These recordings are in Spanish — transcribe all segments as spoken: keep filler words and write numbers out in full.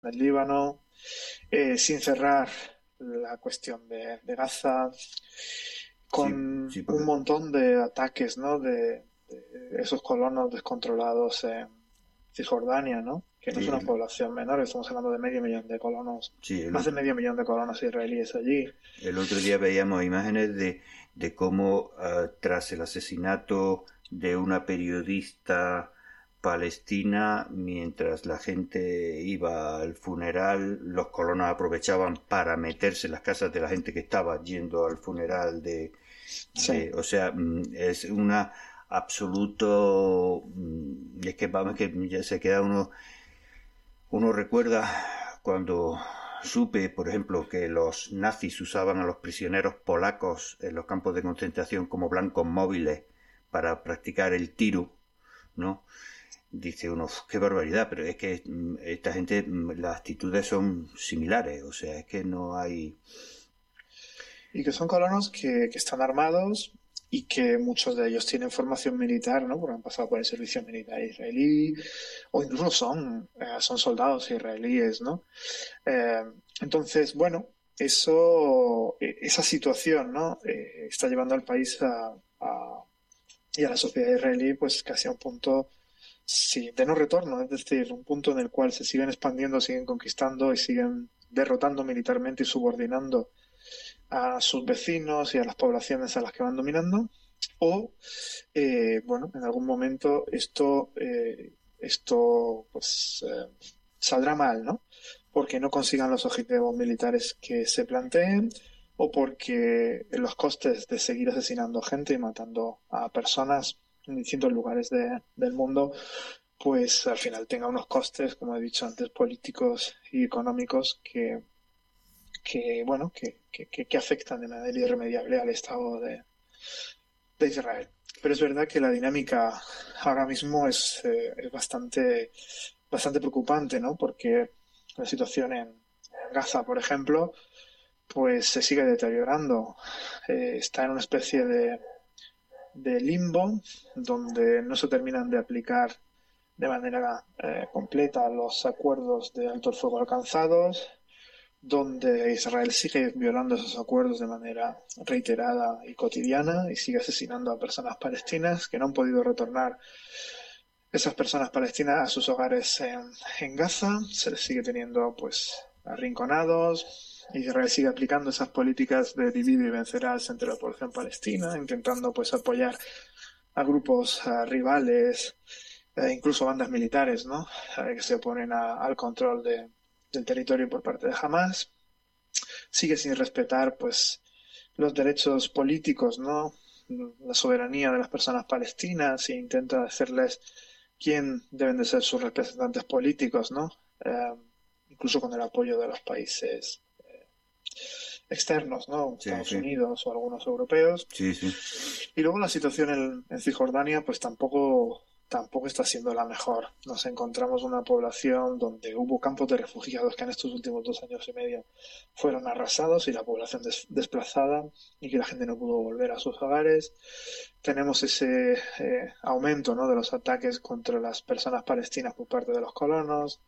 del Líbano, eh, sin cerrar la cuestión de, de Gaza, Sí, con sí, un porque montón de ataques, ¿no? de, de esos colonos descontrolados en Cisjordania, ¿no? Que no es sí, una el, población menor, estamos hablando de medio millón de colonos, sí, el más de otro, medio millón de colonos israelíes allí. el otro día veíamos imágenes de, de cómo uh, tras el asesinato de una periodista palestina, mientras la gente iba al funeral, los colonos aprovechaban para meterse en las casas de la gente que estaba yendo al funeral de, Sí, de o sea, es una absoluto, es que vamos, que ya se queda uno, uno recuerda cuando supe, por ejemplo, que los nazis usaban a los prisioneros polacos en los campos de concentración como blancos móviles para practicar el tiro, ¿no? Dice uno, qué barbaridad, pero es que esta gente, las actitudes son similares, o sea, es que no hay... y que son colonos que, que están armados y que muchos de ellos tienen formación militar, ¿no? Porque han pasado por el servicio militar israelí o incluso son, eh, son soldados israelíes, ¿no? Eh, entonces, bueno, eso, eh, esa situación, ¿no? Eh, está llevando al país a, a, y a la sociedad israelí, pues casi a un punto sí, de no retorno, es decir, un punto en el cual se siguen expandiendo, siguen conquistando y siguen derrotando militarmente y subordinando a sus vecinos y a las poblaciones a las que van dominando, o, eh, bueno, en algún momento esto, eh, esto pues, eh, saldrá mal, ¿no? Porque no consigan los objetivos militares que se planteen o porque los costes de seguir asesinando gente y matando a personas en distintos lugares de, del mundo, pues al final tenga unos costes, como he dicho antes, políticos y económicos que, que bueno, que, que, que afectan de manera irremediable al Estado de, de Israel. Pero es verdad que la dinámica ahora mismo es, eh, es bastante, bastante preocupante, ¿no? Porque la situación en Gaza, por ejemplo, pues se sigue deteriorando. Eh, está en una especie de, de limbo donde no se terminan de aplicar de manera eh, completa los acuerdos de alto el fuego alcanzados, donde Israel sigue violando esos acuerdos de manera reiterada y cotidiana y sigue asesinando a personas palestinas que no han podido retornar esas personas palestinas a sus hogares en, en Gaza. Se les sigue teniendo pues arrinconados. Israel sigue aplicando esas políticas de divide y vencerás entre la población palestina, intentando pues apoyar a grupos a rivales, eh, incluso bandas militares, ¿no? Eh, que se oponen a, al control de, del territorio por parte de Hamas. Sigue sin respetar, pues, los derechos políticos, ¿no? La soberanía de las personas palestinas e intenta hacerles quién deben de ser sus representantes políticos, ¿no? Eh, incluso con el apoyo de los países eh, externos, ¿no? Sí, Estados sí, Unidos o algunos europeos. sí, sí. Y luego la situación en, en Cisjordania, pues tampoco, tampoco está siendo la mejor. Nos encontramos una población donde hubo campos de refugiados que en estos últimos dos años y medio fueron arrasados y la población des desplazada y que la gente no pudo volver a sus hogares. Tenemos ese eh, aumento, ¿no? de los ataques contra las personas palestinas por parte de los colonos.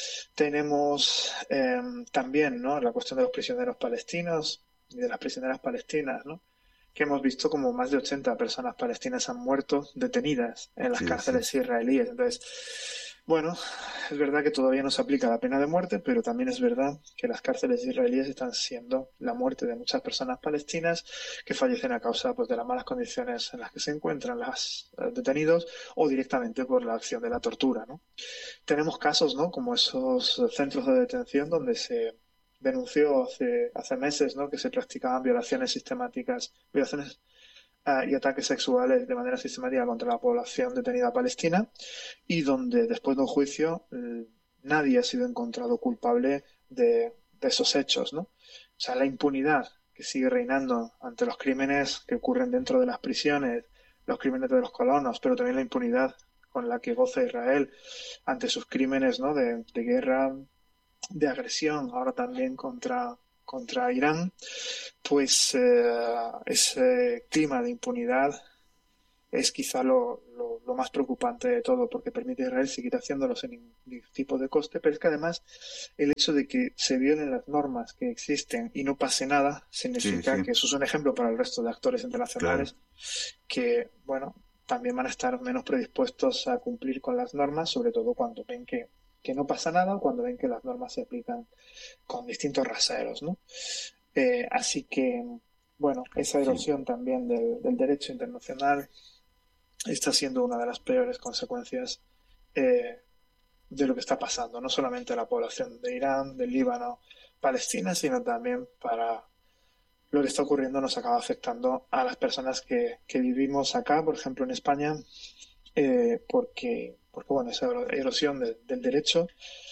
Tenemos eh, también, ¿no? la cuestión de los prisioneros palestinos y de las prisioneras palestinas, ¿no? que hemos visto como más de ochenta personas palestinas han muerto detenidas en las Sí, sí. cárceles israelíes. Entonces, bueno, es verdad que todavía no se aplica la pena de muerte, pero también es verdad que las cárceles israelíes están siendo la muerte de muchas personas palestinas que fallecen a causa pues, de las malas condiciones en las que se encuentran los eh, detenidos o directamente por la acción de la tortura, ¿no? Tenemos casos, ¿no? Como esos centros de detención donde se denunció hace, hace meses, ¿no? que se practicaban violaciones sistemáticas, violaciones uh, y ataques sexuales de manera sistemática contra la población detenida palestina y donde después de un juicio eh, nadie ha sido encontrado culpable de, de esos hechos, ¿no? O sea, la impunidad que sigue reinando ante los crímenes que ocurren dentro de las prisiones, los crímenes de los colonos, pero también la impunidad con la que goza Israel ante sus crímenes, ¿no? de, de guerra, de agresión, ahora también contra, contra Irán, pues eh, ese clima de impunidad es quizá lo, lo, lo más preocupante de todo, porque permite a Israel seguir haciéndolo sin ningún tipo de coste, pero es que además el hecho de que se violen las normas que existen y no pase nada Sí, significa sí, que eso es un ejemplo para el resto de actores claro. internacionales que, bueno, también van a estar menos predispuestos a cumplir con las normas, sobre todo cuando ven que, que no pasa nada o cuando ven que las normas se aplican con distintos raseros, ¿no? Eh, así que, bueno, esa Sí, erosión también del, del derecho internacional está siendo una de las peores consecuencias eh, de lo que está pasando, no solamente a la población de Irán, del Líbano, Palestina, sino también para lo que está ocurriendo nos acaba afectando a las personas que, que vivimos acá, por ejemplo en España, eh, porque, porque bueno, esa erosión de, del derecho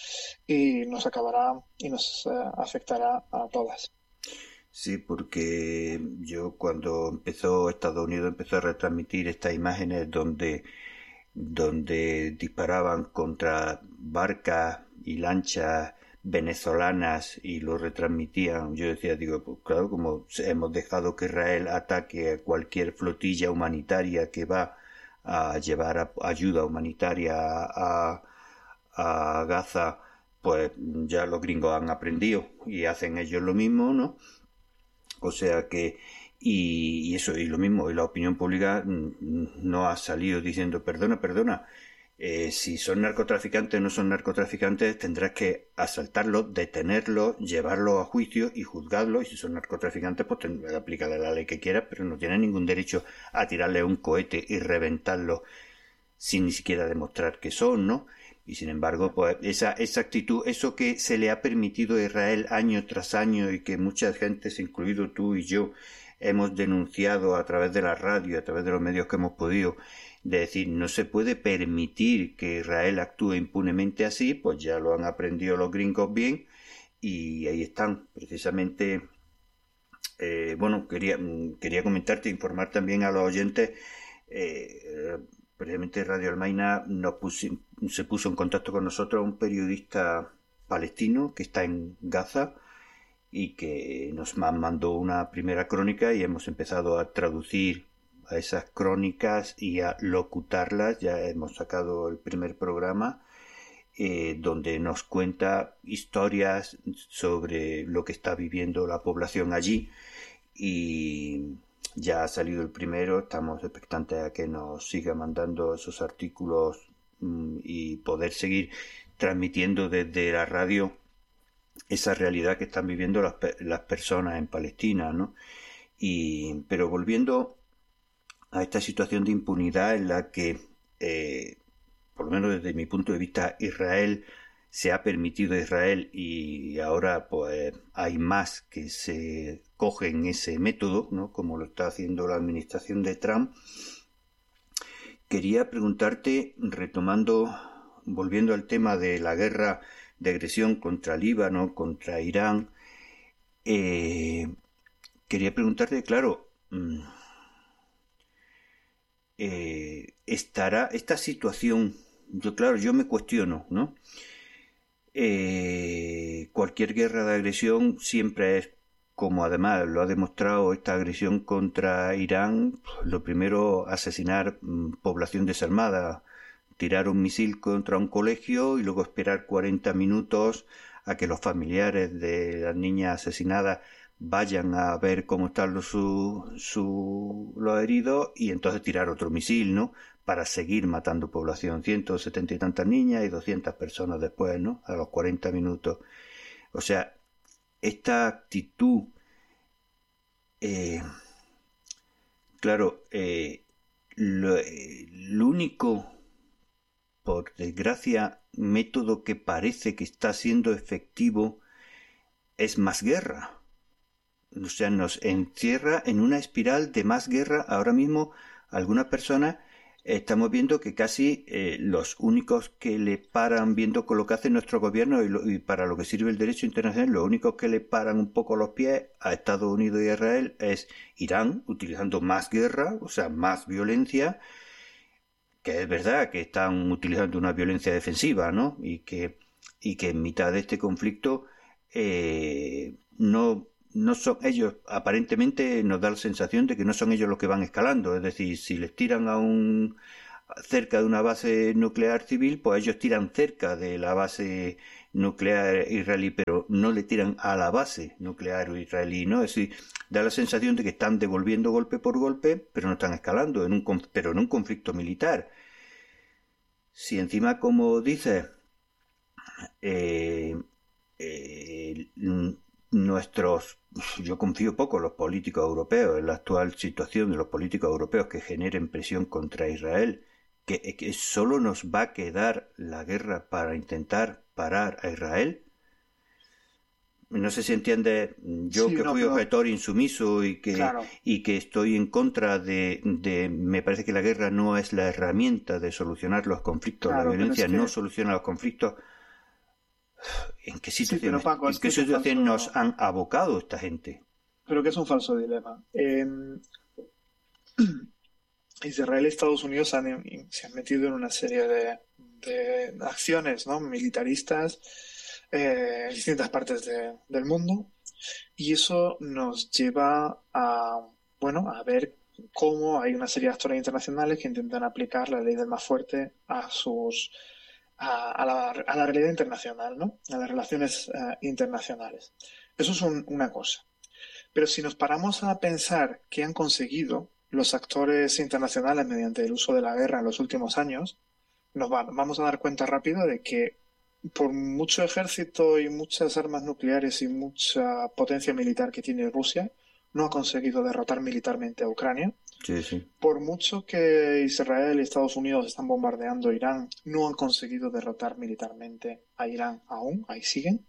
y nos acabará y nos uh, afectará a todas. sí, porque yo cuando empezó Estados Unidos empezó a retransmitir estas imágenes donde donde disparaban contra barcas y lanchas venezolanas y lo retransmitían. Yo decía, digo, pues claro, como hemos dejado que Israel ataque a cualquier flotilla humanitaria que va a llevar a, ayuda humanitaria a, a Gaza, pues ya los gringos han aprendido y hacen ellos lo mismo, ¿no? O sea que y, y eso y lo mismo y la opinión pública no ha salido diciendo perdona perdona eh, si son narcotraficantes o no son narcotraficantes tendrás que asaltarlos, detenerlos, llevarlos a juicio y juzgarlos, y si son narcotraficantes pues aplicarle la ley que quieras, pero no tienen ningún derecho a tirarle un cohete y reventarlos sin ni siquiera demostrar que son, ¿no? Y sin embargo, pues esa, esa actitud, eso que se le ha permitido a Israel año tras año y que mucha gente, incluido tú y yo, hemos denunciado a través de la radio, a través de los medios que hemos podido, de decir, no se puede permitir que Israel actúe impunemente así, pues ya lo han aprendido los gringos bien y ahí están, precisamente. Eh, bueno, quería, quería comentarte, informar también a los oyentes. Eh, precisamente Radio Almaina nos pusi, se puso en contacto con nosotros un periodista palestino que está en Gaza y que nos mandó una primera crónica y hemos empezado a traducir a esas crónicas y a locutarlas. Ya hemos sacado el primer programa eh, donde nos cuenta historias sobre lo que está viviendo la población allí, y ya ha salido el primero, estamos expectantes a que nos siga mandando esos artículos mmm, y poder seguir transmitiendo desde la radio esa realidad que están viviendo las, las personas en Palestina, ¿no? Y, pero volviendo a esta situación de impunidad en la que, eh, por lo menos desde mi punto de vista, Israel se ha permitido a Israel y ahora pues hay más que se cogen ese método, ¿no? Como lo está haciendo la administración de Trump. Quería preguntarte, retomando, volviendo al tema de la guerra de agresión contra Líbano, contra Irán, eh, quería preguntarte, claro, eh, estará esta situación, yo claro, yo me cuestiono, ¿no? Eh, cualquier guerra de agresión siempre es, como además lo ha demostrado esta agresión contra Irán, lo primero, asesinar mmm, población desarmada, tirar un misil contra un colegio y luego esperar cuarenta minutos a que los familiares de las niñas asesinadas vayan a ver cómo están los, su, su, los heridos y entonces tirar otro misil, ¿no? Para seguir matando población, ciento setenta y tantas niñas y doscientas personas después, ¿no? A los cuarenta minutos. O sea, esta actitud, eh, claro, eh, lo, eh, lo único, por desgracia, método que parece que está siendo efectivo es más guerra. O sea, nos encierra en una espiral de más guerra. Ahora mismo, algunas personas estamos viendo que casi eh, los únicos que le paran, viendo con lo que hace nuestro gobierno y, lo, y para lo que sirve el derecho internacional, los únicos que le paran un poco los pies a Estados Unidos y a Israel es Irán, utilizando más guerra, o sea, más violencia, que es verdad que están utilizando una violencia defensiva, ¿no? Y que, y que en mitad de este conflicto eh, no, no son ellos, aparentemente nos da la sensación de que no son ellos los que van escalando, es decir, si les tiran a un cerca de una base nuclear civil, pues ellos tiran cerca de la base nuclear israelí, pero no le tiran a la base nuclear israelí, ¿no? Es decir, da la sensación de que están devolviendo golpe por golpe, pero no están escalando, en un, pero en un conflicto militar. Si encima, como dices, eh, eh, nuestros, yo confío poco en los políticos europeos, en la actual situación de los políticos europeos que generen presión contra Israel, que, que solo nos va a quedar la guerra para intentar parar a Israel. No sé si entiende, yo sí, que no, fui pero... objetor insumiso y que, claro. y que estoy en contra de, de, me parece que la guerra no es la herramienta de solucionar los conflictos, claro, la violencia es que... no soluciona los conflictos. ¿En qué situación, sí, Paco, ¿en qué situación falso... nos han abocado esta gente? Creo que es un falso dilema. Eh, Israel y Estados Unidos han, se han metido en una serie de, de acciones, ¿no?, militaristas eh, en distintas partes de, del mundo, y eso nos lleva a, bueno, a ver cómo hay una serie de actores internacionales que intentan aplicar la ley del más fuerte a sus a, a, la, a la realidad internacional, ¿no?, a las relaciones uh, internacionales. Eso es un, una cosa. Pero si nos paramos a pensar qué han conseguido los actores internacionales mediante el uso de la guerra en los últimos años, nos va, vamos a dar cuenta rápido de que por mucho ejército y muchas armas nucleares y mucha potencia militar que tiene Rusia, no ha conseguido derrotar militarmente a Ucrania. Sí, sí. Por mucho que Israel y Estados Unidos están bombardeando Irán, no han conseguido derrotar militarmente a Irán aún, ahí siguen.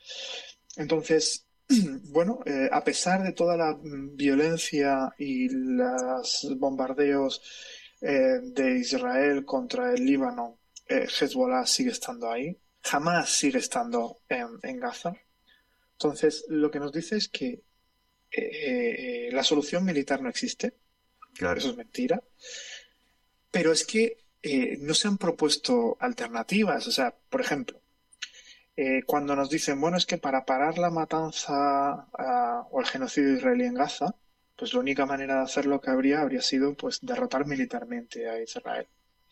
Entonces, bueno, eh, a pesar de toda la violencia y los bombardeos eh, de Israel contra el Líbano, eh, Hezbollah sigue estando ahí. Jamás sigue estando en, en Gaza. Entonces, lo que nos dice es que eh, eh, la solución militar no existe. Claro. Eso es mentira. Pero es que eh, no se han propuesto alternativas. O sea, por ejemplo, eh, cuando nos dicen, bueno, es que para parar la matanza uh, o el genocidio israelí en Gaza, pues la única manera de hacerlo que habría habría sido pues derrotar militarmente a Israel.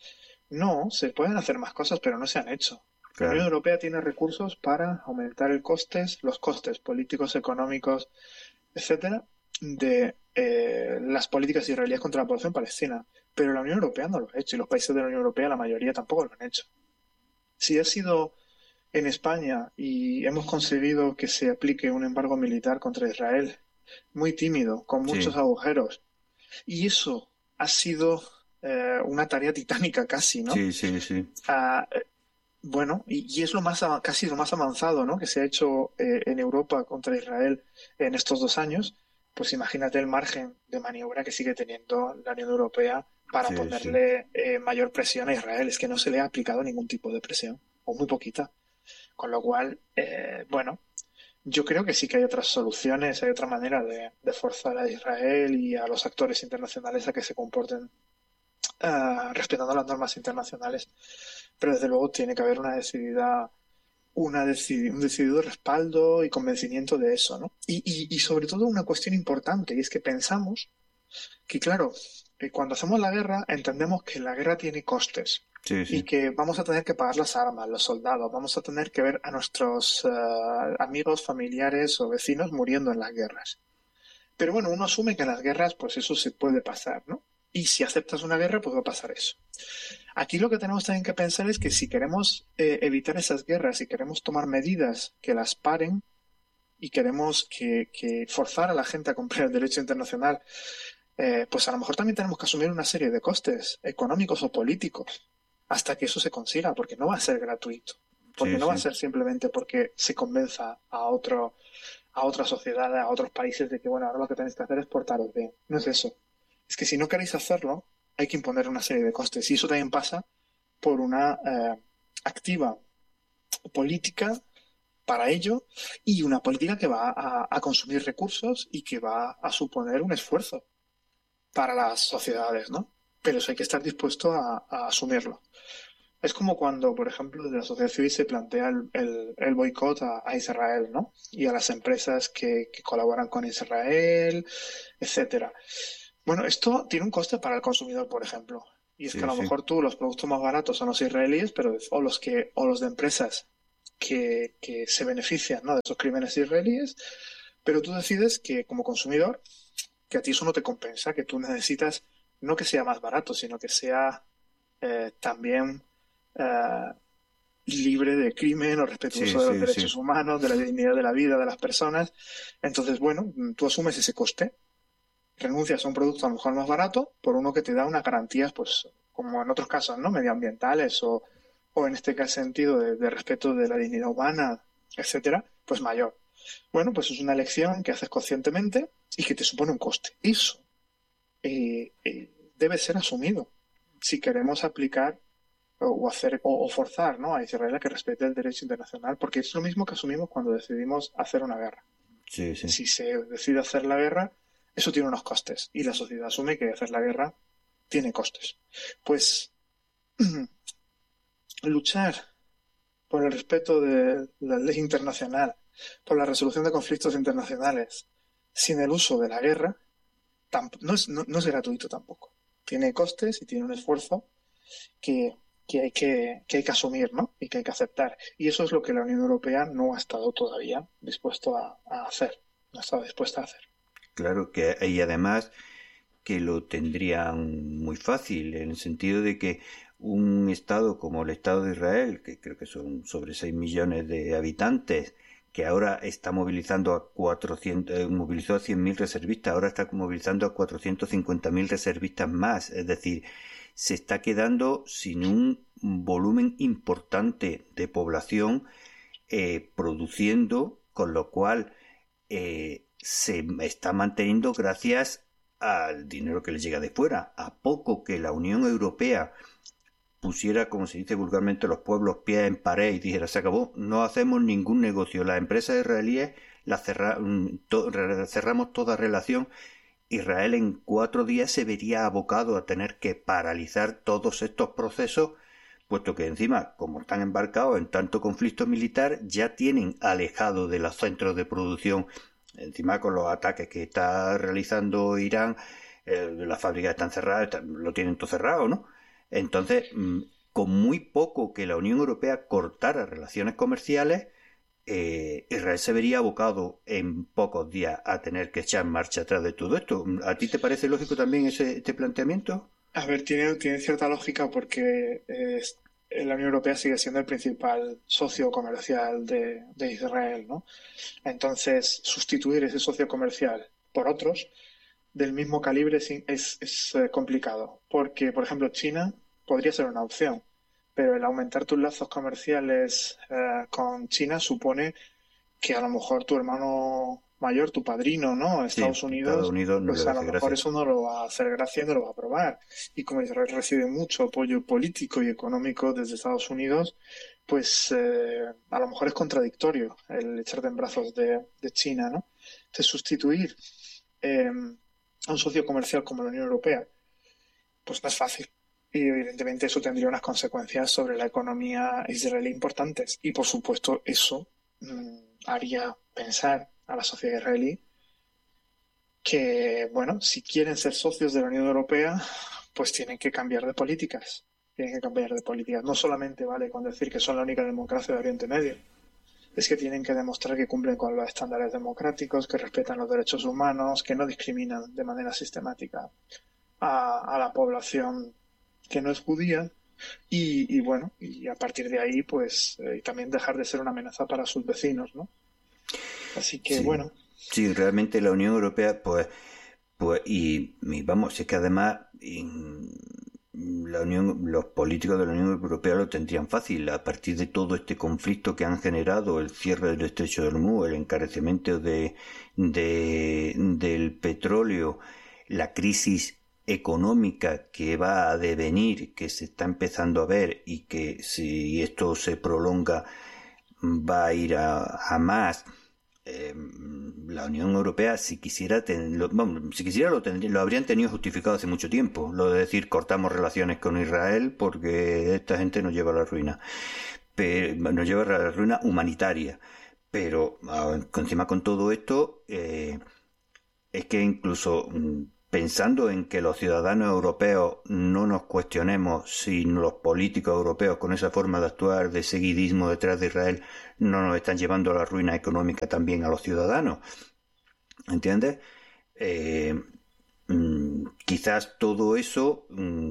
No, se pueden hacer más cosas, pero no se han hecho. Claro. La Unión Europea tiene recursos para aumentar el costes, los costes políticos, económicos, etcétera, de eh, las políticas israelíes contra la población palestina. Pero la Unión Europea no lo ha hecho, y los países de la Unión Europea, la mayoría, tampoco lo han hecho. Si ha sido en España y hemos conseguido que se aplique un embargo militar contra Israel, muy tímido, con muchos sí. agujeros, y eso ha sido eh, una tarea titánica casi, ¿no? Sí, sí, sí. Uh, Bueno, y, y es lo más casi lo más avanzado, ¿no?, que se ha hecho eh, en Europa contra Israel en estos dos años. Pues imagínate el margen de maniobra que sigue teniendo la Unión Europea para sí, ponerle sí. Eh, mayor presión a Israel. Es que no se le ha aplicado ningún tipo de presión, o muy poquita. Con lo cual, eh, bueno, yo creo que sí que hay otras soluciones, hay otra manera de, de forzar a Israel y a los actores internacionales a que se comporten uh, respetando las normas internacionales. Pero desde luego tiene que haber una decidida, una decidi, un decidido respaldo y convencimiento de eso, ¿no? Y, y, y sobre todo una cuestión importante, y es que pensamos que, claro, que cuando hacemos la guerra entendemos que la guerra tiene costes sí, sí. y que vamos a tener que pagar las armas, los soldados, vamos a tener que ver a nuestros uh, amigos, familiares o vecinos muriendo en las guerras. Pero bueno, uno asume que en las guerras pues eso se puede pasar, ¿no? Y si aceptas una guerra, pues va a pasar eso. Aquí lo que tenemos también que pensar es que si queremos eh, evitar esas guerras, si queremos tomar medidas que las paren y queremos que, que forzar a la gente a cumplir el derecho internacional, eh, pues a lo mejor también tenemos que asumir una serie de costes económicos o políticos hasta que eso se consiga, porque no va a ser gratuito, porque sí, no sí. va a ser simplemente porque se convenza a otro, a otra sociedad, a otros países de que bueno, ahora lo que tenéis que hacer es portaros bien. No es eso. Es que si no queréis hacerlo, hay que imponer una serie de costes. Y eso también pasa por una eh, activa política para ello y una política que va a, a consumir recursos y que va a suponer un esfuerzo para las sociedades, ¿no? Pero eso hay que estar dispuesto a, a asumirlo. Es como cuando, por ejemplo, desde la sociedad civil se plantea el, el, el boicot a, a Israel, ¿no? Y a las empresas que, que colaboran con Israel, etcétera. Bueno, esto tiene un coste para el consumidor, por ejemplo. Y es que Sí, a lo sí. mejor tú, los productos más baratos son los israelíes, pero o los que, o los de empresas que, que se benefician, ¿no?, de esos crímenes israelíes, pero tú decides que como consumidor, que a ti eso no te compensa, que tú necesitas no que sea más barato, sino que sea eh, también eh, libre de crimen o Sí, respetuoso de los sí, derechos sí. humanos, de la dignidad de la vida de las personas. Entonces, bueno, tú asumes ese coste, renuncias a un producto a lo mejor más barato por uno que te da unas garantías, pues, como en otros casos, ¿no?, medioambientales o, o en este caso sentido de, de respeto de la dignidad humana, etcétera, pues mayor. Bueno, pues es una elección que haces conscientemente y que te supone un coste. Eso eh, eh, debe ser asumido si queremos aplicar o hacer o, o forzar, ¿no?, a Israel a que respete el derecho internacional, porque es lo mismo que asumimos cuando decidimos hacer una guerra. Sí, sí. Si se decide hacer la guerra, eso tiene unos costes y la sociedad asume que hacer la guerra tiene costes. Pues luchar por el respeto de la ley internacional, por la resolución de conflictos internacionales, sin el uso de la guerra, no es, no, no es gratuito tampoco. Tiene costes y tiene un esfuerzo que, que, hay que, que hay que asumir, ¿no?, y que hay que aceptar. Y eso es lo que la Unión Europea no ha estado todavía dispuesto a, a hacer, no ha estado dispuesta a hacer. Claro que, y además que lo tendrían muy fácil, en el sentido de que un estado como el Estado de Israel, que creo que son sobre seis millones de habitantes, que ahora está movilizando a cuatrocientos, eh, movilizó a cien mil reservistas, ahora está movilizando a cuatrocientos cincuenta mil reservistas más, es decir, se está quedando sin un volumen importante de población eh, produciendo, con lo cual eh, se está manteniendo gracias al dinero que le llega de fuera. A poco que la Unión Europea pusiera, como se dice vulgarmente, los pueblos pies en pared y dijera se acabó, no hacemos ningún negocio, las empresas israelíes las cerra, to, cerramos toda relación, Israel en cuatro días se vería abocado a tener que paralizar todos estos procesos, puesto que encima, como están embarcados en tanto conflicto militar, ya tienen alejado de los centros de producción, encima con los ataques que está realizando Irán, eh, las fábricas están cerradas, están, lo tienen todo cerrado, ¿no? Entonces, con muy poco que la Unión Europea cortara relaciones comerciales, eh, Israel se vería abocado en pocos días a tener que echar marcha atrás de todo esto. ¿A ti te parece lógico también ese, este planteamiento? A ver, tiene, tiene cierta lógica porque eh, la Unión Europea sigue siendo el principal socio comercial de, de Israel, ¿no? Entonces, sustituir ese socio comercial por otros del mismo calibre es, es, es eh, complicado, porque, por ejemplo, China podría ser una opción, pero el aumentar tus lazos comerciales eh, con China supone que a lo mejor tu hermano mayor, tu padrino, ¿no?, Sí, Estados Estados Unidos, Unidos no le pues a lo hace mejor gracia. eso no lo va a hacer gracia y no lo va a aprobar. Y como Israel recibe mucho apoyo político y económico desde Estados Unidos, pues eh, a lo mejor es contradictorio el echarte en brazos de, de China, ¿no? De sustituir eh, a un socio comercial como la Unión Europea, pues no es fácil. Y evidentemente eso tendría unas consecuencias sobre la economía israelí importantes. Y por supuesto eso mmm, haría pensar a la sociedad israelí que, bueno, si quieren ser socios de la Unión Europea, pues tienen que cambiar de políticas. Tienen que cambiar de políticas. No solamente vale con decir que son la única democracia de Oriente Medio. Es que tienen que demostrar que cumplen con los estándares democráticos, que respetan los derechos humanos, que no discriminan de manera sistemática a, a la población que no es judía y, y bueno, y a partir de ahí pues eh, también dejar de ser una amenaza para sus vecinos, ¿no? Así que Sí, bueno. sí, realmente la Unión Europea, pues, pues, y, y vamos, es que además y, la Unión, los políticos de la Unión Europea lo tendrían fácil a partir de todo este conflicto que han generado, el cierre del estrecho de Hormuz, el encarecimiento de, de, del petróleo, la crisis económica que va a devenir, que se está empezando a ver y que si esto se prolonga va a ir a, a más. Eh, la Unión Europea, si quisiera, ten, lo, bueno, si quisiera lo, tendría, lo habrían tenido justificado hace mucho tiempo. Lo de decir cortamos relaciones con Israel porque esta gente nos lleva a la ruina. Pero, nos lleva a la ruina humanitaria. Pero encima con todo esto, eh, es que incluso pensando en que los ciudadanos europeos no nos cuestionemos si los políticos europeos con esa forma de actuar de seguidismo detrás de Israel no nos están llevando a la ruina económica también a los ciudadanos, ¿entiendes? Eh, mm, quizás todo eso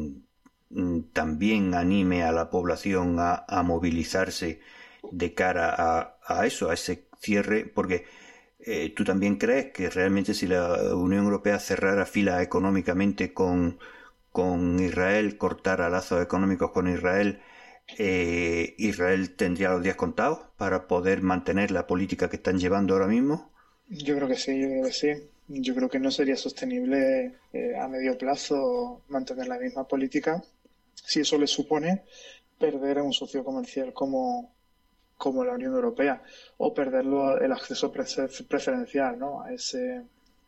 mm, también anime a la población a, a movilizarse de cara a, a eso, a ese cierre, porque Eh, ¿tú también crees que realmente si la Unión Europea cerrara filas económicamente con, con Israel, cortara lazos económicos con Israel, eh, Israel tendría los días contados para poder mantener la política que están llevando ahora mismo? Yo creo que sí, yo creo que sí. Yo creo que no sería sostenible eh, a medio plazo mantener la misma política si eso le supone perder a un socio comercial como como la Unión Europea, o perderlo el acceso preferencial, ¿no? a ese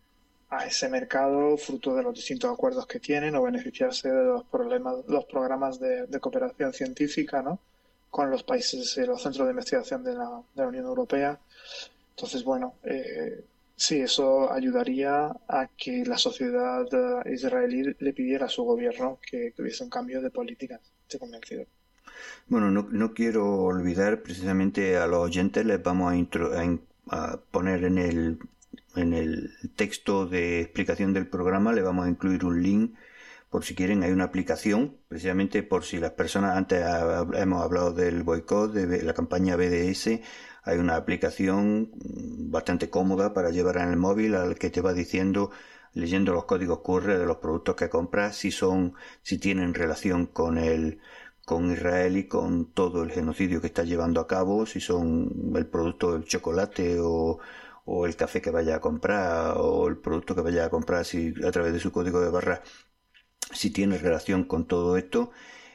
a ese mercado fruto de los distintos acuerdos que tienen, o beneficiarse de los problemas los programas de, de cooperación científica, ¿no? con los países y los centros de investigación de la, de la Unión Europea. Entonces, bueno, eh, sí, eso ayudaría a que la sociedad israelí le pidiera a su gobierno que, que hubiese un cambio de políticas. Estoy convencido. Bueno, no, no quiero olvidar precisamente a los oyentes, les vamos a, intro, a, a poner en el, en el texto de explicación del programa, le vamos a incluir un link por si quieren. Hay una aplicación, precisamente por si las personas, antes ha, hemos hablado del boicot, de la campaña B D S, hay una aplicación bastante cómoda para llevar en el móvil al que te va diciendo, leyendo los códigos Q R de los productos que compras, si son, si tienen relación con el con Israel y con todo el genocidio que está llevando a cabo, si son el producto del chocolate o, o el café que vaya a comprar o el producto que vaya a comprar, si a través de su código de barra, si tiene relación con todo esto,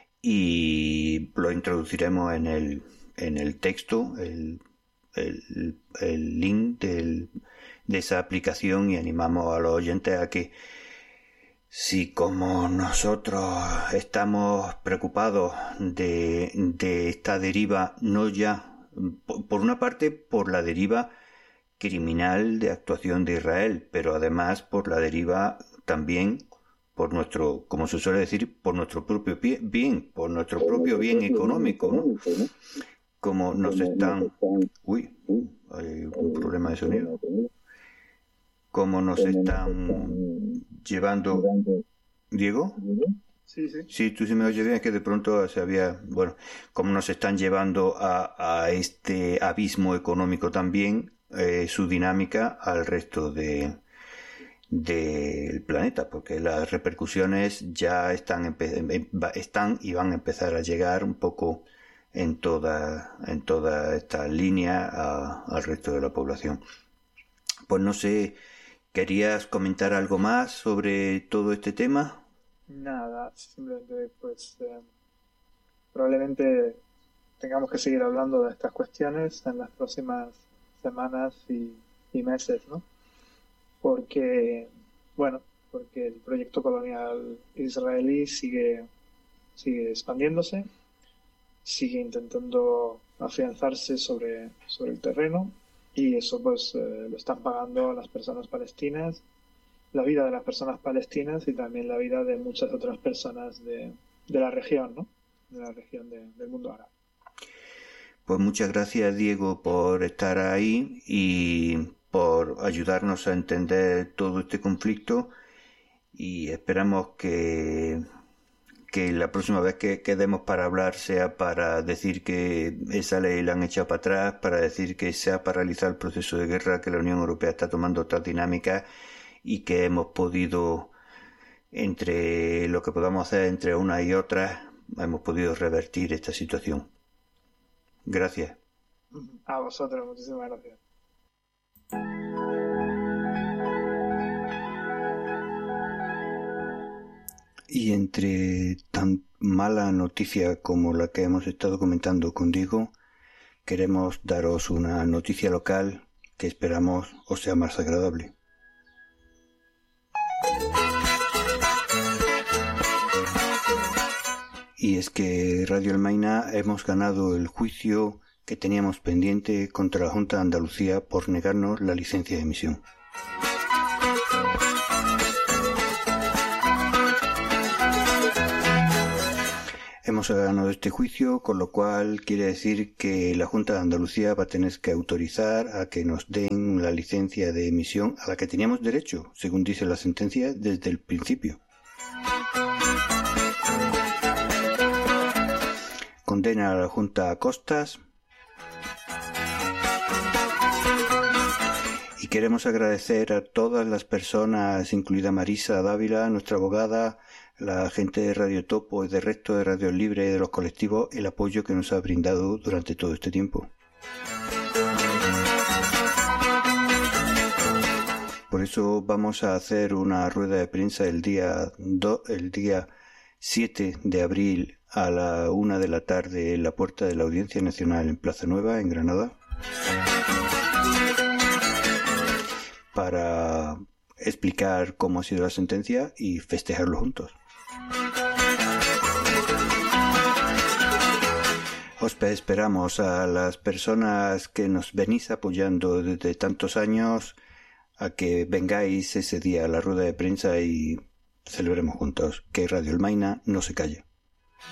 y lo introduciremos en el, en el texto, el, el, el link del, de esa aplicación, y animamos a los oyentes a que, si como nosotros estamos preocupados de, de esta deriva, no ya, por una parte por la deriva criminal de actuación de Israel, pero además por la deriva también por nuestro, como se suele decir, por nuestro propio bien, por nuestro propio bien económico, ¿no? Como nos están... Uy, hay un problema de sonido. Como nos están llevando... ¿Diego? Sí, sí. Sí, tú sí me oyes bien, es que de pronto se había... Bueno, como nos están llevando a, a este abismo económico también, eh, su dinámica al resto de del planeta, porque las repercusiones ya están, están y van a empezar a llegar un poco en toda, en toda esta línea a, al resto de la población. Pues no sé... ¿Querías comentar algo más sobre todo este tema? Nada, simplemente pues eh, probablemente tengamos que seguir hablando de estas cuestiones en las próximas semanas y, y meses, ¿no? Porque, bueno, porque el proyecto colonial israelí sigue, sigue expandiéndose, sigue intentando afianzarse sobre, sobre el terreno. Y eso pues eh, lo están pagando las personas palestinas, la vida de las personas palestinas y también la vida de muchas otras personas de, de la región, ¿no? De la región de, del mundo árabe. Pues muchas gracias, Diego, por estar ahí y por ayudarnos a entender todo este conflicto, y esperamos que que la próxima vez que quedemos para hablar sea para decir que esa ley la han echado para atrás, para decir que se ha paralizado el proceso de guerra, que la Unión Europea está tomando otras dinámicas y que hemos podido, entre lo que podamos hacer entre una y otra, hemos podido revertir esta situación. Gracias. A vosotros, muchísimas gracias. Y entre tan mala noticia como la que hemos estado comentando con Diego, queremos daros una noticia local que esperamos os sea más agradable. Y es que Radio El Maina hemos ganado el juicio que teníamos pendiente contra la Junta de Andalucía por negarnos la licencia de emisión. Hemos ganado este juicio, con lo cual quiere decir que la Junta de Andalucía va a tener que autorizar a que nos den la licencia de emisión a la que teníamos derecho, según dice la sentencia, desde el principio. Condena a la Junta a costas. Y queremos agradecer a todas las personas, incluida Marisa Dávila, nuestra abogada, la gente de Radio Topo y del resto de Radio Libre y de los colectivos, el apoyo que nos ha brindado durante todo este tiempo. Por eso vamos a hacer una rueda de prensa el día, do, el día siete de abril a la una de la tarde en la puerta de la Audiencia Nacional en Plaza Nueva, en Granada, para explicar cómo ha sido la sentencia y festejarlo juntos. Os esperamos a las personas que nos venís apoyando desde tantos años a que vengáis ese día a la rueda de prensa y celebremos juntos que Radio El Maina no se calle.